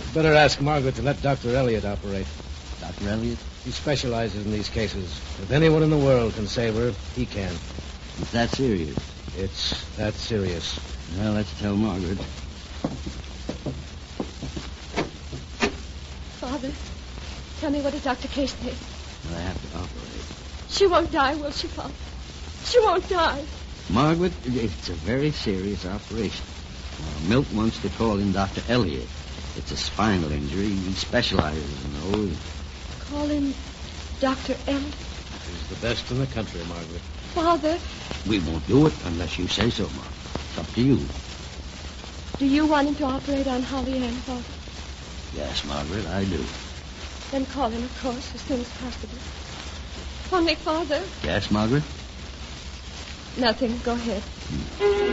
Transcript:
Better ask Margaret to let Dr. Elliot operate. Dr. Elliot? He specializes in these cases. If anyone in the world can save her, he can. It's that serious? It's that serious. Well, let's tell Margaret. Father, tell me, what does Dr. Case say? Well, I have to operate. She won't die, will she, Father? She won't die. Margaret, it's a very serious operation. Milt wants to call in Dr. Elliot. It's a spinal injury. He specializes in those. Call in Dr. Elliot? He's the best in the country, Margaret. Father. We won't do it unless you say so, Margaret. It's up to you. Do you want him to operate on Holly Ann, Father? Yes, Margaret, I do. Then call him, of course, as soon as possible. Only, Father. Yes, Margaret? Nothing. Go ahead.